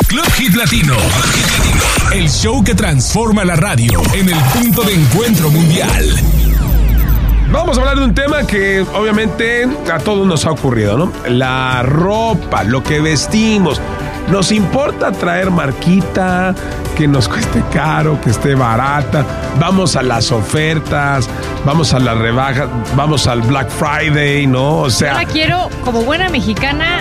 Club Hit Latino. El show que transforma la radio en el punto de encuentro mundial. Vamos a hablar de un tema que obviamente a todos nos ha ocurrido, ¿no? La ropa, lo que vestimos. Nos importa traer marquita, que nos cueste caro, que esté barata. Vamos a las ofertas, vamos a las rebajas, vamos al Black Friday, ¿no? O sea, yo la quiero como buena mexicana,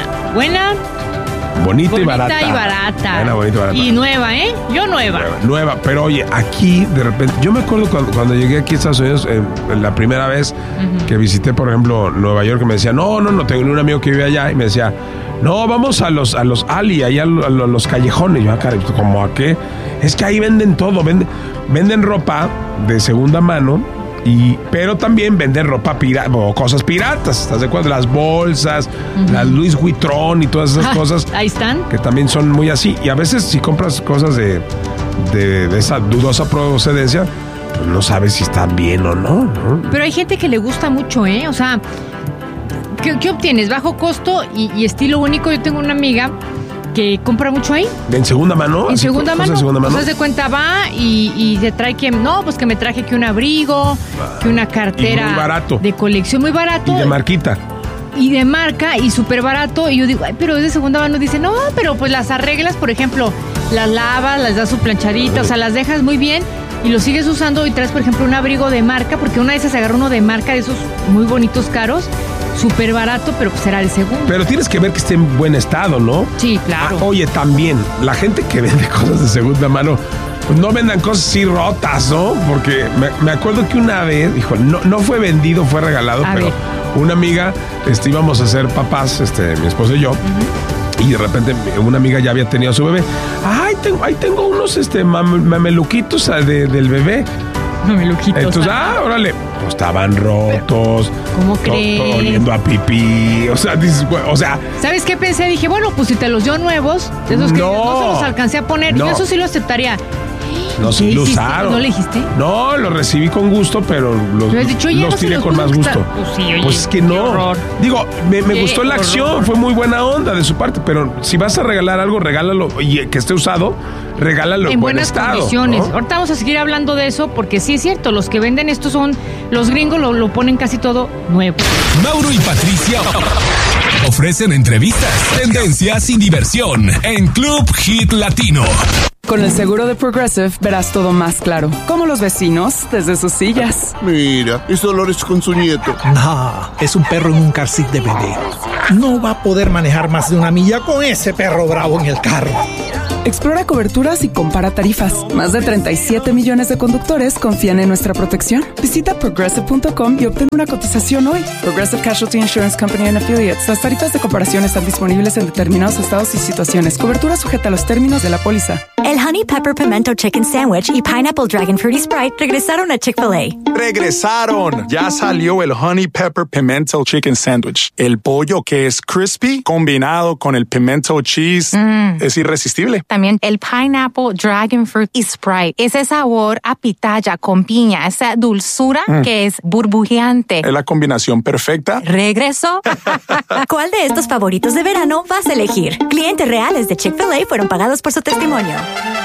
bonita y barata. Buena, bonita y barata. Y nueva, ¿eh? Yo nueva. Nueva, pero oye, aquí de repente, yo me acuerdo cuando llegué aquí a Estados Unidos, la primera vez que visité, por ejemplo, Nueva York, que me decía, no, tengo un amigo que vive allá, y me decía, no, vamos a los alley, allá a los callejones. Yo, caray, ¿cómo a qué? Es que ahí venden todo, venden ropa de segunda mano, pero también venden ropa pirata o cosas piratas, ¿estás de acuerdo? Las bolsas, las Louis Vuitton y todas esas cosas. Ahí están. Que también son muy así. Y a veces si compras cosas de esa dudosa procedencia, pues no sabes si están bien o no. Pero hay gente que le gusta mucho, ¿eh? O sea, ¿qué obtienes? Bajo costo y estilo único. Yo tengo una amiga que compra mucho ahí. ¿En segunda mano? En segunda mano. O sea, de cuenta va y te trae pues que me traje que un abrigo, que una cartera. Y muy barato. De colección, muy barato. Y de marquita. Y de marca y súper barato. Y yo digo, ay, pero es de segunda mano. Dice, no, pero pues las arreglas, por ejemplo, las lavas, las das su planchadita, o sea, las dejas muy bien y lo sigues usando y traes, por ejemplo, un abrigo de marca, porque una de esas agarró uno de marca de esos muy bonitos, caros. Súper barato, pero pues era de segundo. Pero tienes que ver que esté en buen estado, ¿no? Sí, claro. Oye, también, la gente que vende cosas de segunda mano, pues no vendan cosas así rotas, ¿no? Porque me acuerdo que una vez, no fue vendido, fue regalado, pero una amiga, íbamos a ser papás, mi esposo y yo, y de repente una amiga ya había tenido a su bebé. Ahí tengo unos mameluquitos del bebé. Mameluquitos. Entonces, órale. Pues estaban rotos. ¿Cómo crees? Oliendo a pipí. O sea. ¿Sabes qué pensé? Dije, bueno, pues si te los dio nuevos, esos que no se los alcancé a poner, yo eso sí lo aceptaría. No, sí lo usaron. ¿No le dijiste? No, los recibí con gusto, pero los tiré con más gusto. Pues sí, oye, pues es que no. Horror. Digo, me gustó la acción, fue muy buena onda de su parte, pero si vas a regalar algo, regálalo, y que esté usado, regálalo en buen estado. En buenas condiciones. ¿No? Ahorita vamos a seguir hablando de eso, porque sí es cierto, los que venden estos son, los gringos lo ponen casi todo nuevo. Mauro y Patricia ofrecen entrevistas, tendencias y diversión en Club Hit Latino. Con el seguro de Progressive verás todo más claro, como los vecinos desde sus sillas. Mira, es Dolores con su nieto. No, es un perro en un car seat de bebé. No va a poder manejar más de 1 milla con ese perro bravo en el carro. Explora coberturas y compara tarifas. Más de 37 millones de conductores confían en nuestra protección. Visita Progressive.com y obtén una cotización hoy. Progressive Casualty Insurance Company and Affiliates. Las tarifas de comparación están disponibles en determinados estados y situaciones. Cobertura sujeta a los términos de la póliza. El Honey Pepper Pimento Chicken Sandwich y Pineapple Dragon Fruity Sprite regresaron a Chick-fil-A. ¡Regresaron! Ya salió el Honey Pepper Pimento Chicken Sandwich. El pollo que es crispy combinado con el pimento cheese es irresistible. También el Pineapple Dragon Fruit y Sprite. Ese sabor a pitaya con piña, esa dulzura que es burbujeante. Es la combinación perfecta. ¿Regresó? ¿Cuál de estos favoritos de verano vas a elegir? Clientes reales de Chick-fil-A fueron pagados por su testimonio.